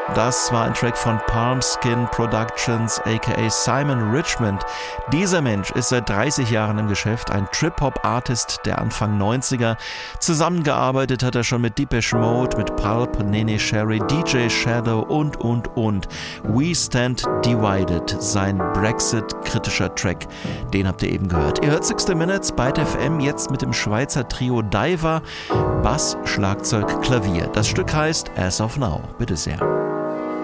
Das war ein Track von Palmskin Productions aka Simon Richmond. Dieser Mensch ist seit 30 Jahren im Geschäft, ein Trip-Hop-Artist der Anfang 90er. Zusammengearbeitet hat er schon mit Depeche Mode, mit Pulp, Nene Cherry, DJ Shadow und. We Stand Divided, sein Brexit-kritischer Track, den habt ihr eben gehört. Ihr hört 60 Minutes bei FM, jetzt mit dem Schweizer Trio Diver, Bass, Schlagzeug, Klavier. Das Stück heißt As of Now. Bitte sehr.